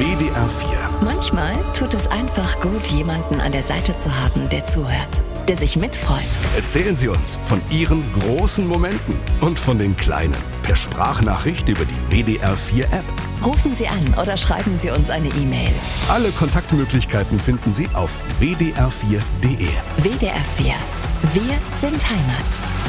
WDR 4. Manchmal tut es einfach gut, jemanden an der Seite zu haben, der zuhört, der sich mitfreut. Erzählen Sie uns von Ihren großen Momenten und von den kleinen. Per Sprachnachricht über die WDR 4 App. Rufen Sie an oder schreiben Sie uns eine E-Mail. Alle Kontaktmöglichkeiten finden Sie auf wdr4.de. WDR 4. Wir sind Heimat.